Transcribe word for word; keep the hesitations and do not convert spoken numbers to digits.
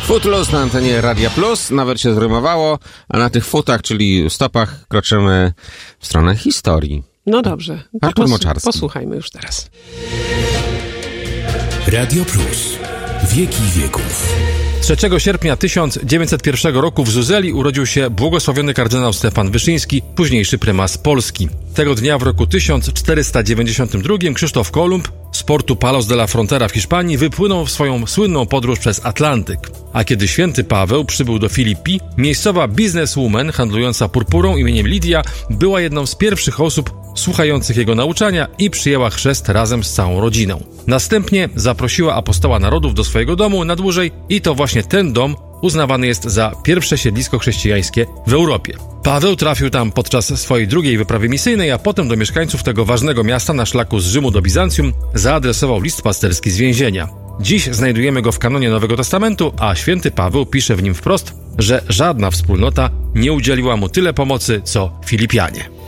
Footloose na antenie Radia Plus, nawet się zrymowało, a na tych futach, czyli stopach, kroczymy w stronę historii. No dobrze, Artur Moczarski. Posłuchajmy już teraz. Radio Plus. Wieki wieków. trzeciego sierpnia tysiąc dziewięćset pierwszego roku w Zuzeli urodził się błogosławiony kardynał Stefan Wyszyński, późniejszy prymas Polski. Tego dnia w roku tysiąc czterysta dziewięćdziesiątym drugim Krzysztof Kolumb z portu Palos de la Frontera w Hiszpanii wypłynął w swoją słynną podróż przez Atlantyk. A kiedy święty Paweł przybył do Filipi, miejscowa bizneswoman handlująca purpurą imieniem Lidia była jedną z pierwszych osób słuchających jego nauczania i przyjęła chrzest razem z całą rodziną. Następnie zaprosiła apostoła narodów do swojego domu na dłużej i to właśnie ten dom uznawany jest za pierwsze siedlisko chrześcijańskie w Europie. Paweł trafił tam podczas swojej drugiej wyprawy misyjnej, a potem do mieszkańców tego ważnego miasta na szlaku z Rzymu do Bizancjum zaadresował list pasterski z więzienia. Dziś znajdujemy go w kanonie Nowego Testamentu, a święty Paweł pisze w nim wprost, że żadna wspólnota nie udzieliła mu tyle pomocy, co Filipianie.